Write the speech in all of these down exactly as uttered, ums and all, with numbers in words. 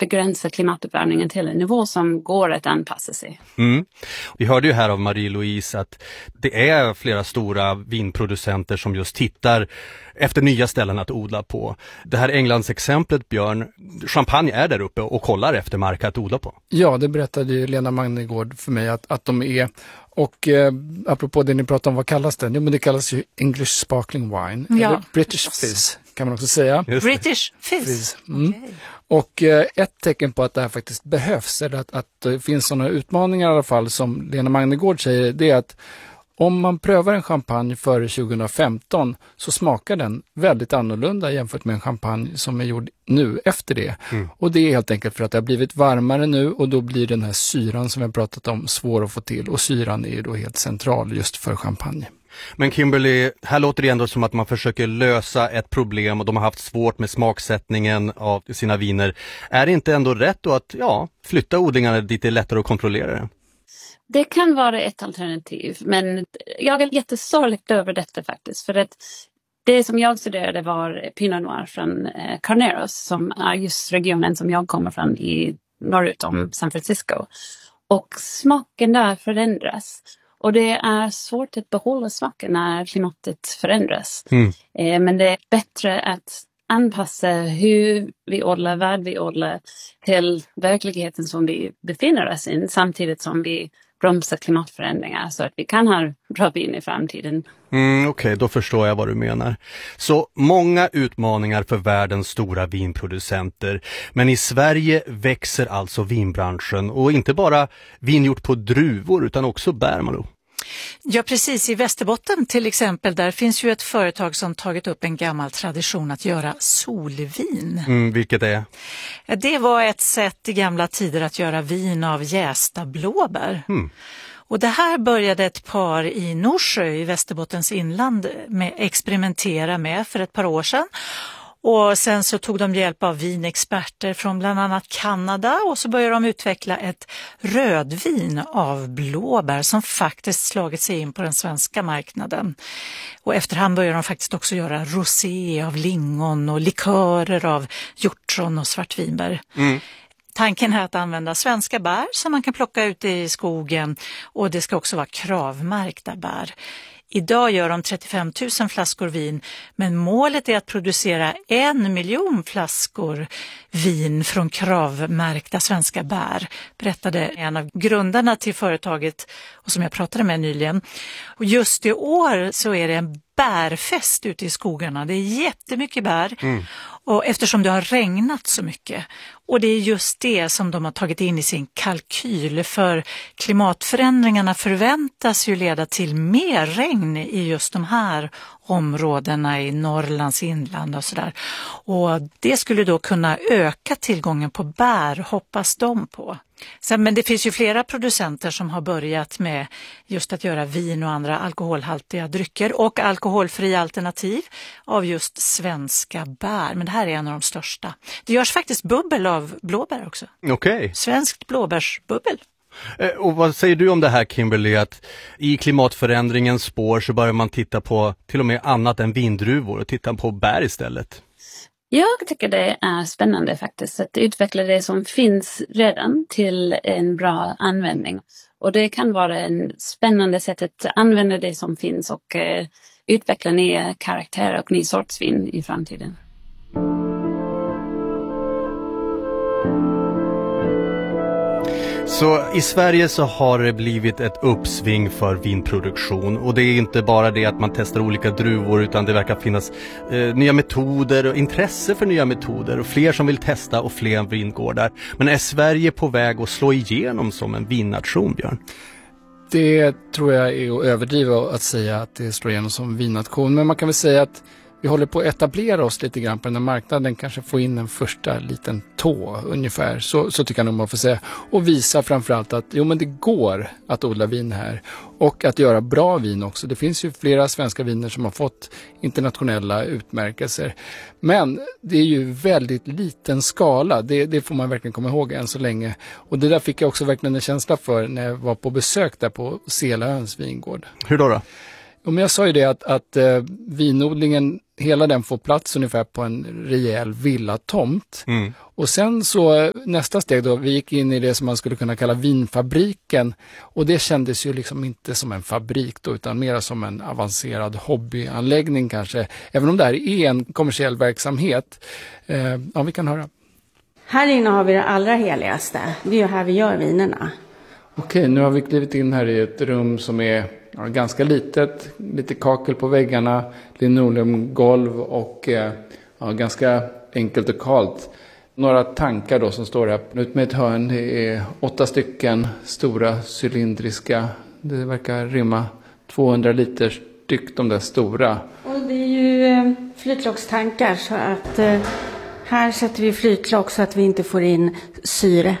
begränsa klimatuppvärmningen till en nivå som går att anpassa sig. Mm. Vi hörde ju här av Marie-Louise att det är flera stora vinproducenter som just tittar efter nya ställen att odla på. Det här Englands exemplet, Björn, Champagne är där uppe och kollar efter mark att odla på. Ja, det berättade ju Lena Magnegård för mig att, att de är. Och eh, apropå det ni pratar om, vad kallas det? Jo, men det kallas ju English Sparkling Wine. Ja. Eller British Fizz kan man också säga. British Fizz. Fizz. Mm. Okay. Och eh, ett tecken på att det här faktiskt behövs, eller att, att det finns sådana utmaningar i alla fall som Lena Magnegård säger, det är att om man prövar en champagne före tjugohundrafemton så smakar den väldigt annorlunda jämfört med en champagne som är gjord nu efter det. Mm. Och det är helt enkelt för att det har blivit varmare nu och då blir den här syran som vi har pratat om svår att få till. Och syran är ju då helt central just för champagne. Men Kimberly, här låter det ändå som att man försöker lösa ett problem och de har haft svårt med smaksättningen av sina viner. Är det inte ändå rätt då att ja, flytta odlingarna dit det är lättare att kontrollera det? Det kan vara ett alternativ, men jag är jättesorgligt över detta faktiskt. För att det som jag studerade var Pinot Noir från eh, Carneros, som är just regionen som jag kommer från i norrut om San Francisco. Och smaken där förändras. Och det är svårt att behålla smaken när klimatet förändras. Mm. Eh, men det är bättre att anpassa hur vi odlar, vad vi odlar till verkligheten som vi befinner oss i, samtidigt som vi bromsar klimatförändringar så att vi kan ha bra vin i framtiden. Mm, Okej, okay, då förstår jag vad du menar. Så många utmaningar för världens stora vinproducenter. Men i Sverige växer alltså vinbranschen och inte bara vin gjort på druvor utan också bär, Malou. Ja, precis. I Västerbotten till exempel, där finns ju ett företag som tagit upp en gammal tradition att göra solvin. Mm, vilket är? Det var ett sätt i gamla tider att göra vin av jästa blåbär. Mm. Och det här började ett par i Norsjö i Västerbottens inland med experimentera med för ett par år sedan. Och sen så tog de hjälp av vinexperter från bland annat Kanada och så började de utveckla ett rödvin av blåbär som faktiskt slagit sig in på den svenska marknaden. Och efterhand började de faktiskt också göra rosé av lingon och likörer av hjortron och svartvinbär. Mm. Tanken är att använda svenska bär som man kan plocka ut i skogen och det ska också vara kravmärkta bär. Idag gör de trettiofem tusen flaskor vin, men målet är att producera en miljon flaskor vin från kravmärkta svenska bär, berättade en av grundarna till företaget och som jag pratade med nyligen. Och just i år så är det en bärfest ute i skogarna. Det är jättemycket bär mm. och eftersom det har regnat så mycket. Och det är just det som de har tagit in i sin kalkyl, för klimatförändringarna förväntas ju leda till mer regn i just de här områdena i Norrlands inland och sådär. Och det skulle då kunna öka tillgången på bär, hoppas de på. Sen, men det finns ju flera producenter som har börjat med just att göra vin och andra alkoholhaltiga drycker och alkoholfria alternativ av just svenska bär. Men det här är en av de största. Det görs faktiskt bubbel av blåbär också. Okej. Okay. Svenskt blåbärsbubbel. Och vad säger du om det här, Kimberly, att i klimatförändringens spår så börjar man titta på till och med annat än vindruvor och titta på bär istället? Jag tycker det är spännande faktiskt att utveckla det som finns redan till en bra användning. Och det kan vara en spännande sätt att använda det som finns och eh, utveckla nya karaktärer och ny sorts vin i framtiden. Så i Sverige så har det blivit ett uppsving för vinproduktion och det är inte bara det att man testar olika druvor utan det verkar finnas eh, nya metoder och intresse för nya metoder och fler som vill testa och fler vingårdar. Men är Sverige på väg att slå igenom som en vinnation, Björn? Det tror jag är att överdriva att säga att det slår igenom som vinnation, men man kan väl säga att vi håller på att etablera oss lite grann på den här marknaden, kanske få in en första liten tå ungefär, så, så tycker jag nog man får säga. Och visa framförallt att jo, men det går att odla vin här och att göra bra vin också. Det finns ju flera svenska viner som har fått internationella utmärkelser. Men det är ju väldigt liten skala, det, det får man verkligen komma ihåg än så länge. Och det där fick jag också verkligen en känsla för när jag var på besök där på Selaöns vingård. Hur då då? Men jag sa ju det att, att eh, vinodlingen Hela den får plats ungefär på en rejäl villatomt. Mm. Och sen så nästa steg då, vi gick in i det som man skulle kunna kalla vinfabriken. Och det kändes ju liksom inte som en fabrik då, utan mer som en avancerad hobbyanläggning kanske. Även om det här är en kommersiell verksamhet. Eh, ja, vi kan höra. Här inne har vi det allra heligaste. Det är ju här vi gör vinerna. Okej, nu har vi klivit in här i ett rum som är ja, ganska litet. Lite kakel på väggarna, linoleumgolv och eh, ja, ganska enkelt och kallt. Några tankar då som står här. Ut med ett hörn, det är åtta stycken stora cylindriska. Det verkar rymma tvåhundra liter styck, de där stora. Och det är ju eh, flytlockstankar så att eh, här sätter vi flytlock så att vi inte får in syre.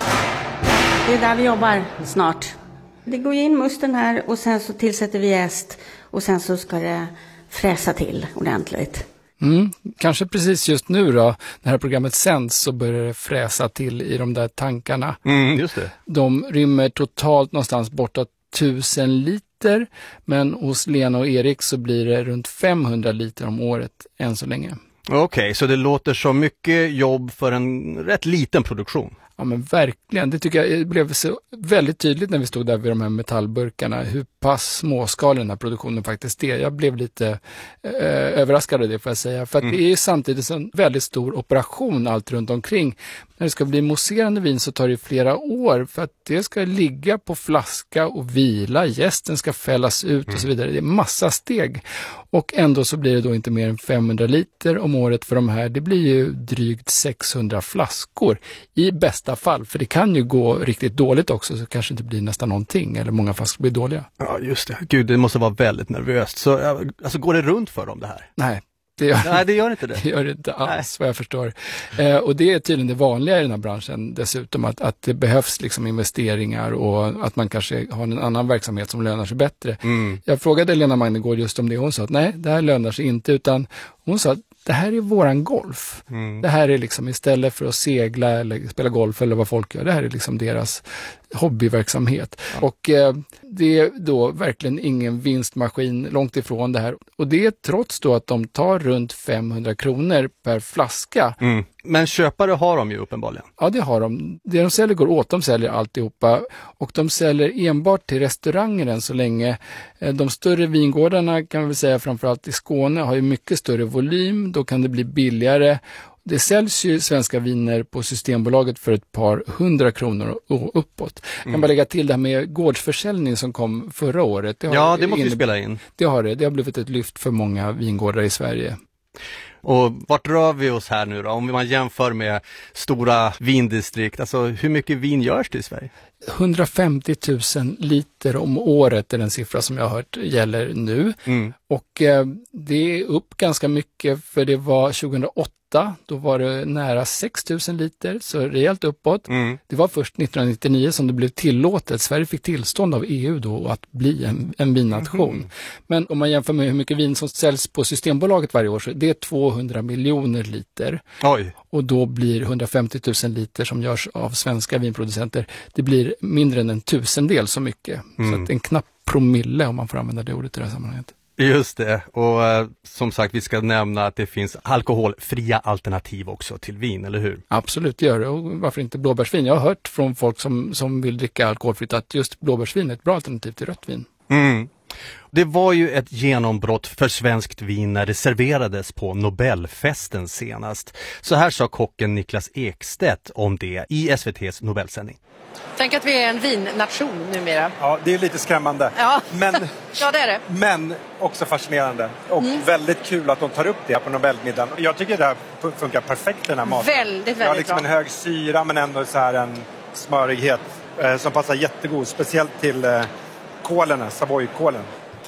Det är där vi jobbar snart. Det går in musten här och sen så tillsätter vi jäst och sen så ska det fräsa till ordentligt. Mm, kanske precis just nu då, när det här programmet sänds så börjar det fräsa till i de där tankarna. Mm, just det. De rymmer totalt någonstans bortåt tusen liter, men hos Lena och Erik så blir det runt femhundra liter om året än så länge. Okej, okay, så det låter så mycket jobb för en rätt liten produktion. Ja men verkligen, det tycker jag blev så väldigt tydligt när vi stod där vid de här metallburkarna hur pass småskalig den här produktionen faktiskt är. Jag blev lite eh, överraskad av det får jag säga, för att mm. det är samtidigt en väldigt stor operation allt runt omkring. När det ska bli mousserande vin så tar det flera år för att det ska ligga på flaska och vila, jästen ska fällas ut mm. och så vidare. Det är massa steg och ändå så blir det då inte mer än femhundra liter om året för de här. Det blir ju drygt sexhundra flaskor i bästa fall, för det kan ju gå riktigt dåligt också så kanske inte blir nästan någonting eller många flaskor blir dåliga. Ja just det, gud det måste vara väldigt nervöst. Så alltså, går det runt för dem det här? Nej. Det gör, Nej, det gör inte det. Det gör det inte alls, vad jag förstår. Eh, och det är tydligen det vanliga i den här branschen dessutom, att, att det behövs liksom investeringar och att man kanske har en annan verksamhet som lönar sig bättre. Mm. Jag frågade Lena Magnegård just om det, hon sa att nej, det här lönar sig inte, utan hon sa att det här är våran golf. Mm. Det här är liksom istället för att segla eller spela golf eller vad folk gör, det här är liksom deras hobbyverksamhet. Ja. Och eh, det är då verkligen ingen vinstmaskin långt ifrån det här. Och det är trots då att de tar runt femhundra kronor per flaska. Mm. Men köpare har de ju uppenbarligen. Ja, det har de. Det de säljer går åt, de säljer alltihopa. Och de säljer enbart till restauranger än så länge. De större vingårdarna kan vi säga framförallt i Skåne har ju mycket större volym. Då kan det bli billigare. Det säljs ju svenska viner på Systembolaget för ett par hundra kronor och uppåt. Jag kan mm. bara lägga till det här med gårdsförsäljning som kom förra året. Det har ja, det måste vi spela in. Det har det. Det har blivit ett lyft för många vingårdar i Sverige. Och vart rör vi oss här nu då? Om man jämför med stora vindistrikt, alltså hur mycket vin görs det i Sverige? hundrafemtio tusen liter om året är den siffra som jag har hört gäller nu. Mm. Och eh, det är upp ganska mycket, för det var tjugohundraåtta, då var det nära sex tusen liter, så rejält uppåt. Mm. Det var först nittonhundranittionio som det blev tillåtet. Sverige fick tillstånd av E U då att bli en, en vinnation. Mm. Men om man jämför med hur mycket vin som säljs på Systembolaget varje år, så det är tvåhundra miljoner liter. Oj. Och då blir hundrafemtio tusen liter som görs av svenska vinproducenter, det blir mindre än en tusendel så mycket. Mm. Så att en knapp promille, om man får använda det ordet i det här sammanhanget. Just det, och eh, som sagt vi ska nämna att det finns alkoholfria alternativ också till vin, eller hur? Absolut, det gör det. Och varför inte blåbärsvin? Jag har hört från folk som, som vill dricka alkoholfritt att just blåbärsvin är ett bra alternativ till rött vin. Mm. Det var ju ett genombrott för svenskt vin när det serverades på Nobelfesten senast. Så här sa kocken Niklas Ekstedt om det i S V T:s Nobelsändning. Tänk att vi är en vinnation numera. Ja, det är lite skrämmande. Ja, men, ja det är det. Men också fascinerande. Och mm. väldigt kul att de tar upp det här på Nobelmiddagen. Jag tycker det här funkar perfekt, den här maten. Väldigt, väldigt bra. Det har liksom bra. en hög syra men ändå så här en smörighet eh, som passar jättegod. Speciellt till eh, kålen, Savoy-kålen.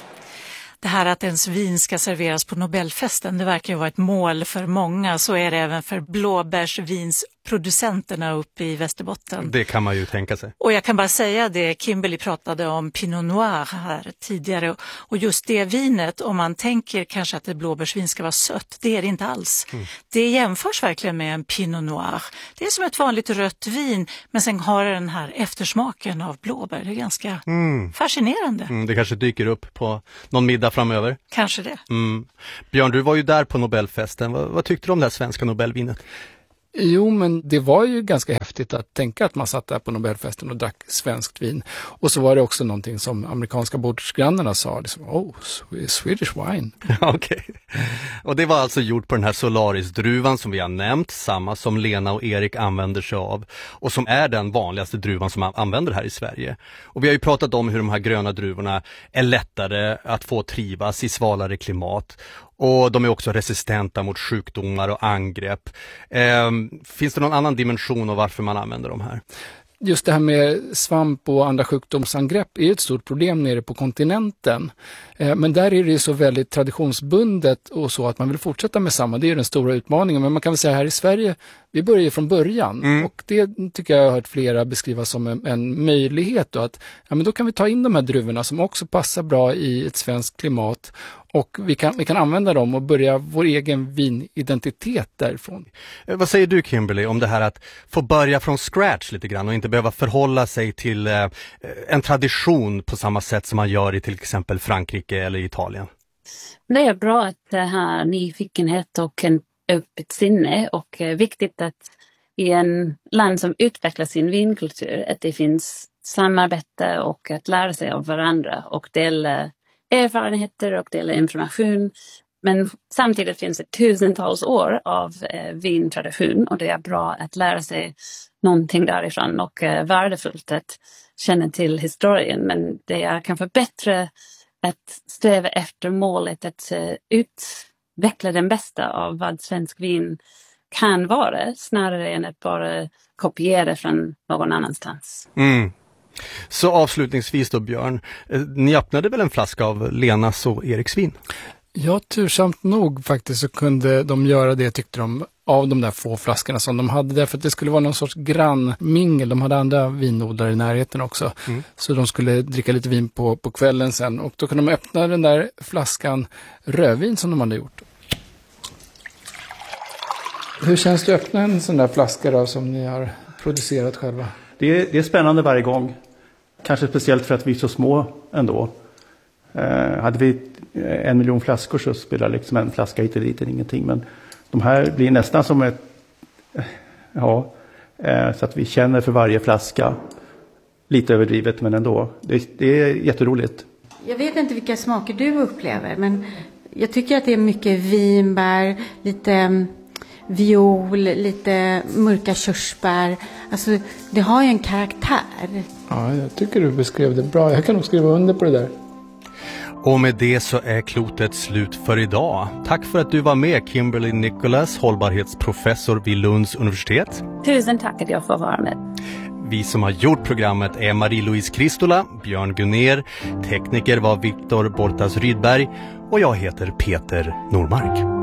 Det här att ens vin ska serveras på Nobelfesten, det verkar ju vara ett mål för många. Så är det även för blåbärsvins producenterna uppe i Västerbotten. Det kan man ju tänka sig. Och jag kan bara säga det, Kimberly pratade om Pinot Noir här tidigare och just det vinet, om man tänker kanske att ett blåbärsvin ska vara sött, det är det inte alls. Mm. Det jämförs verkligen med en Pinot Noir. Det är som ett vanligt rött vin, men sen har den här eftersmaken av blåbär. Det är ganska mm. fascinerande. Mm, det kanske dyker upp på någon middag framöver. Kanske det. Mm. Björn, du var ju där på Nobelfesten. Vad, vad tyckte du om det här svenska Nobelvinet? Jo, men det var ju ganska häftigt att tänka att man satt där på Nobelfesten och drack svenskt vin. Och så var det också någonting som amerikanska bordsgrannarna sa. Liksom, oh, Swedish wine. Okej. Okay. Och det var alltså gjort på den här Solaris-druvan som vi har nämnt. Samma som Lena och Erik använder sig av. Och som är den vanligaste druvan som man använder här i Sverige. Och vi har ju pratat om hur de här gröna druvorna är lättare att få trivas i svalare klimat. Och de är också resistenta mot sjukdomar och angrepp. Eh, finns det någon annan dimension av varför man använder de här? Just det här med svamp och andra sjukdomsangrepp är ett stort problem nere på kontinenten. Eh, men där är det ju så väldigt traditionsbundet och så att man vill fortsätta med samma. Det är den stora utmaningen. Men man kan väl säga här i Sverige, vi börjar ju från början. Mm. Och det tycker jag har hört flera beskriva som en, en möjlighet. Då, att ja, men då kan vi ta in de här druvorna som också passar bra i ett svenskt klimat. Och vi kan, vi kan använda dem och börja vår egen vinidentitet därifrån. Vad säger du, Kimberly, om det här att få börja från scratch lite grann och inte behöva förhålla sig till eh, en tradition på samma sätt som man gör i till exempel Frankrike eller Italien? Det är bra att det här nyfikenhet och en öppet sinne och eh, viktigt att i en land som utvecklar sin vinkultur att det finns samarbete och att lära sig av varandra och dela erfarenheter och dela information. Men samtidigt finns det tusentals år av eh, vintradition och det är bra att lära sig någonting därifrån och eh, värdefullt att känna till historien. Men det är kanske bättre att sträva efter målet att eh, utveckla den bästa av vad svensk vin kan vara snarare än att bara kopiera från någon annanstans. Mm. Så avslutningsvis då, Björn, ni öppnade väl en flaska av Lenas och Eriks vin? Ja, tursamt nog faktiskt så kunde de göra det, tyckte de, av de där få flaskorna som de hade, därför att det skulle vara någon sorts grannmingel. De hade andra vinodlare i närheten också. Mm. Så de skulle dricka lite vin på, på kvällen sen. Och då kunde de öppna den där flaskan rödvin som de hade gjort. Hur känns det att öppna en sån där flaska då, som ni har producerat själva? Det är, det är spännande varje gång. Kanske speciellt för att vi är så små ändå. Eh, hade vi en miljon flaskor så spelar liksom en flaska hit och dit ingenting. Men de här blir nästan som ett... Ja, eh, så att vi känner för varje flaska. Lite överdrivet, men ändå. Det, det är jätteroligt. Jag vet inte vilka smaker du upplever, men jag tycker att det är mycket vinbär, lite viol, lite mörka körsbär. Alltså, det har ju en karaktär. Ja, jag tycker du beskrev det bra. Jag kan nog skriva under på det där. Och med det så är klotet slut för idag. Tack för att du var med, Kimberly Nicholas, hållbarhetsprofessor vid Lunds universitet. Tusen tack att jag får vara med. Vi som har gjort programmet är Marie-Louise Kristola, Björn Gunner, tekniker var Viktor Bortas Rydberg och jag heter Peter Normark.